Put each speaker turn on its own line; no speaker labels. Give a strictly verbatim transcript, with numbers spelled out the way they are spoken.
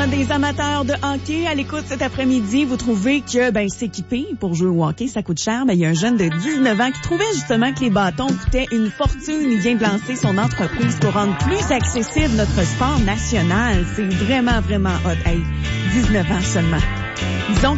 des amateurs de hockey à l'écoute cet après-midi, vous trouvez que ben s'équiper pour jouer au hockey, ça coûte cher. Ben, il y a un jeune de dix-neuf ans qui trouvait justement que les bâtons coûtaient une fortune. Il vient de lancer son entreprise pour rendre plus accessible notre sport national. C'est vraiment, vraiment hot. Hey, dix-neuf ans seulement. Disons